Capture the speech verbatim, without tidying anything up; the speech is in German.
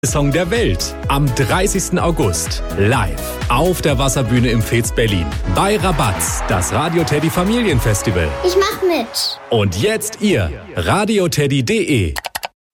Song der Welt am dreißigsten August live auf der Wasserbühne im Fez Berlin bei Rabatz, das Radio Teddy Familienfestival. Ich mach mit. Und jetzt ihr radioteddy punkt de.